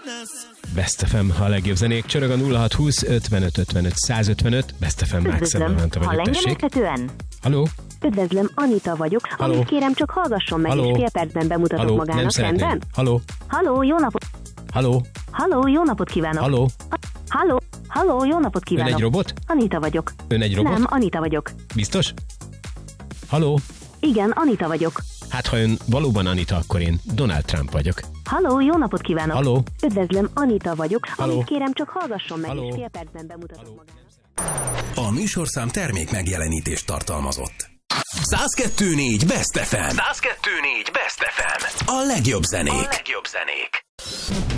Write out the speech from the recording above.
Best FM, a legjobb zenék. Csörög a 0620 55 55 155. Best FM Max Szemmelvente vagyok, tessék. Halló? Üdvözlöm, Anita vagyok. Halló? Amit kérem, csak hallgasson meg, Halló? és fél percben bemutatok Halló? magának, Nem szeretném. rendben? Halló? Halló, jó napot! Halló? Halló, jó napot kívánok! Halló? Halló, jó napot Ön kívánok! egy robot? Anita vagyok. Ön egy robot? Nem, Anita vagyok. Biztos? Halló? Igen, Anita vagyok. Hát, ha ön valóban Anita, akkor én Donald Trump vagyok. Halló, jó napot kívánok! Halló? Üdvözlöm, Anita vagyok. Halló? Amit kérem, csak hallgasson meg, Halló? és fél percben bemutatok magának. A műsorszám termék megjelenítést tartalmazott. 102.4 Best FM. 102.4 Best FM. A legjobb zenék.